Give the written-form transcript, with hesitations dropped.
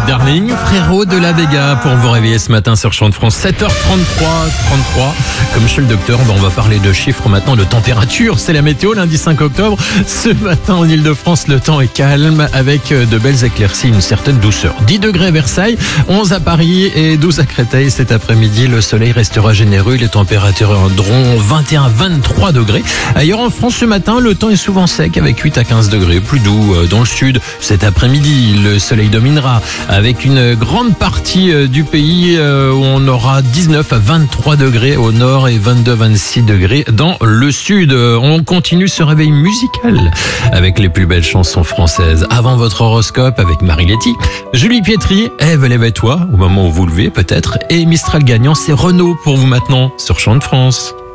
Darling, frérot de la Vega, pour vous réveiller ce matin sur Chant de France. 7h33. Comme chez le docteur, on va parler de chiffres maintenant, de température. C'est la météo lundi 5 octobre. Ce matin en Ile-de-France, le temps est calme avec de belles éclaircies, une certaine douceur. 10 degrés à Versailles, 11 à Paris et 12 à Créteil. Cet après-midi, le soleil restera généreux. Les températures andront 21 à 23 degrés. Ailleurs en France, ce matin, le temps est souvent sec avec 8 à 15 degrés. Plus doux dans le sud. Cet après-midi, le soleil dominera avec une grande partie du pays où on aura 19 à 23 degrés au nord et 22 à 26 degrés dans le sud. On continue ce réveil musical avec les plus belles chansons françaises. Avant votre horoscope avec Marie-Letty, Julie Pietri, Ève, lève-toi au moment où vous levez peut-être, et Mistral gagnant, c'est Renaud pour vous maintenant sur Chant de France.